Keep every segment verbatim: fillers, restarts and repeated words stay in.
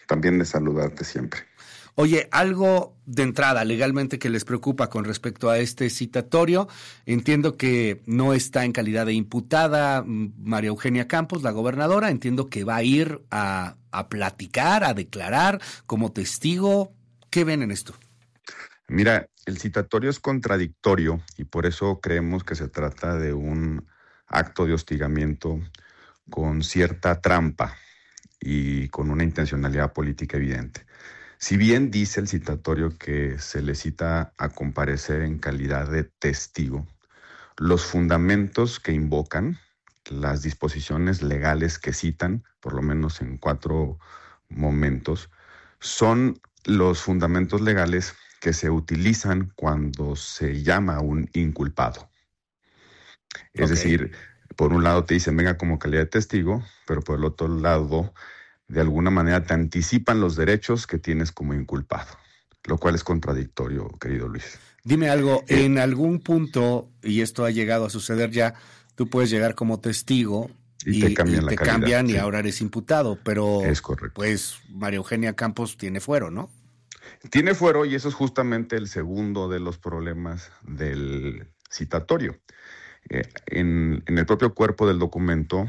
también de saludarte siempre. Oye, algo de entrada legalmente que les preocupa con respecto a este citatorio. Entiendo que no está en calidad de imputada María Eugenia Campos, la gobernadora. Entiendo que va a ir a, a platicar, a declarar como testigo. ¿Qué ven en esto? Mira, el citatorio es contradictorio y por eso creemos que se trata de un acto de hostigamiento con cierta trampa y con una intencionalidad política evidente. Si bien dice el citatorio que se le cita a comparecer en calidad de testigo, los fundamentos que invocan, las disposiciones legales que citan, por lo menos en cuatro momentos, son los fundamentos legales que se utilizan cuando se llama a un inculpado. Es okay. decir, por un lado te dicen venga como calidad de testigo, pero por el otro lado de alguna manera te anticipan los derechos que tienes como inculpado, lo cual es contradictorio, querido Luis. Dime algo, eh, en algún punto, y esto ha llegado a suceder ya, tú puedes llegar como testigo y, y te cambian, y la te calidad, cambian sí. y ahora eres imputado, pero es correcto. Pues María Eugenia Campos tiene fuero, ¿no? Tiene fuero y eso es justamente el segundo de los problemas del citatorio. Eh, en, en el propio cuerpo del documento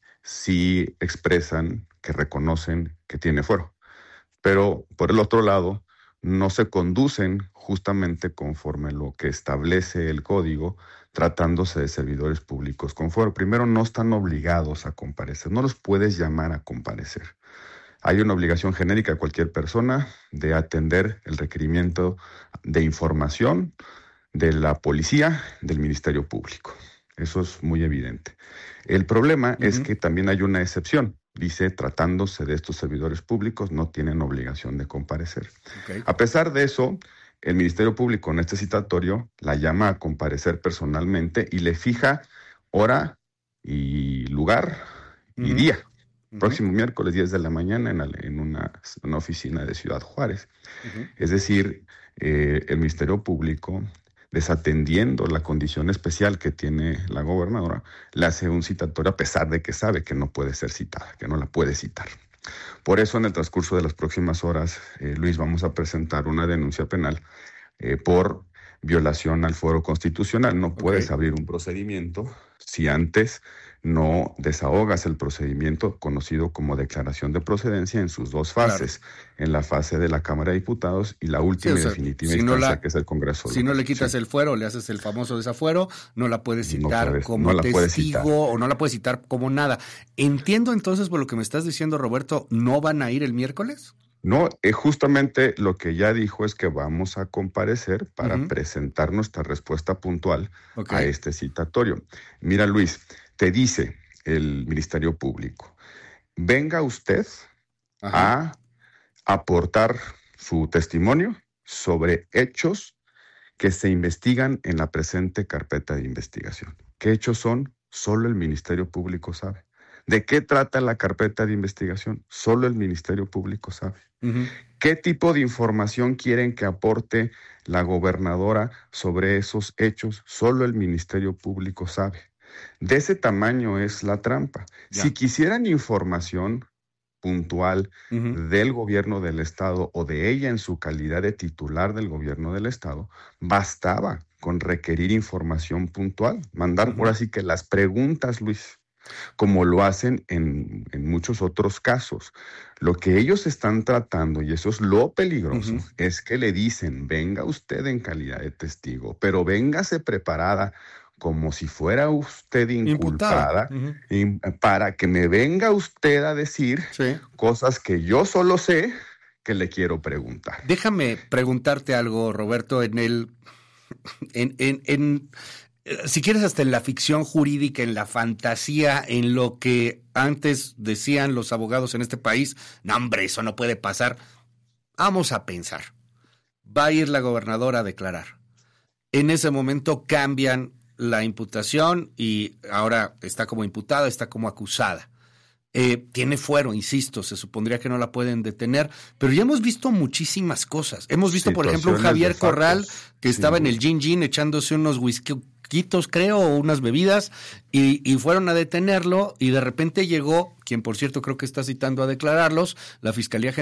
sí expresan que reconocen que tiene fuero, pero por el otro lado no se conducen justamente conforme lo que establece el código, tratándose de servidores públicos con fuero. Primero, no están obligados a comparecer, no los puedes llamar a comparecer. Hay una obligación genérica a cualquier persona de atender el requerimiento de información de la policía, del Ministerio Público. Eso es muy evidente. El problema uh-huh. es que también hay una excepción. Dice, tratándose de estos servidores públicos, no tienen obligación de comparecer. Okay. A pesar de eso, el Ministerio Público en este citatorio la llama a comparecer personalmente y le fija hora y lugar uh-huh. y día. Uh-huh. Próximo miércoles, diez de la mañana, en, en una, una oficina de Ciudad Juárez. Uh-huh. Es decir, eh, el Ministerio Público, desatendiendo la condición especial que tiene la gobernadora, le hace un citatorio a pesar de que sabe que no puede ser citada, que no la puede citar. Por eso, en el transcurso de las próximas horas, eh, Luis, vamos a presentar una denuncia penal eh, por violación al fuero constitucional. No okay. puedes abrir un procedimiento si antes no desahogas el procedimiento conocido como declaración de procedencia en sus dos fases, claro. en la fase de la Cámara de Diputados y la última sí, o sea, y definitiva si instancia no la, que es el Congreso. Si no le quitas sí. el fuero, le haces el famoso desafuero, no la puedes citar no puedes, como no testigo citar. o no la puedes citar como nada. Entiendo entonces por lo que me estás diciendo, Roberto, ¿no van a ir el miércoles? No, eh, justamente lo que ya dijo es que vamos a comparecer para uh-huh. presentar nuestra respuesta puntual okay. a este citatorio. Mira, Luis, te dice el Ministerio Público, venga usted Ajá. a aportar su testimonio sobre hechos que se investigan en la presente carpeta de investigación. ¿Qué hechos son? Solo el Ministerio Público sabe. ¿De qué trata la carpeta de investigación? Solo el Ministerio Público sabe. Uh-huh. ¿Qué tipo de información quieren que aporte la gobernadora sobre esos hechos? Solo el Ministerio Público sabe. De ese tamaño es la trampa. Ya. Si quisieran información puntual uh-huh. del gobierno del Estado o de ella en su calidad de titular del gobierno del Estado, bastaba con requerir información puntual, mandar uh-huh. por así que las preguntas, Luis, como lo hacen en, en muchos otros casos. Lo que ellos están tratando, y eso es lo peligroso, uh-huh. es que le dicen, venga usted en calidad de testigo, pero véngase preparada como si fuera usted inculpada, uh-huh. in, para que me venga usted a decir sí. cosas que yo solo sé que le quiero preguntar. Déjame preguntarte algo, Roberto, en el... en, en, en si quieres, hasta en la ficción jurídica, en la fantasía, en lo que antes decían los abogados en este país, no, hombre, eso no puede pasar. Vamos a pensar. Va a ir la gobernadora a declarar. En ese momento cambian la imputación y ahora está como imputada, está como acusada. Eh, tiene fuero, insisto, se supondría que no la pueden detener, pero ya hemos visto muchísimas cosas. Hemos visto, por ejemplo, un Javier Corral que estaba sí. en el Gin Gin echándose unos whisky creo, o unas bebidas, y, y fueron a detenerlo, y de repente llegó, quien por cierto creo que está citando a declararlos, la Fiscalía General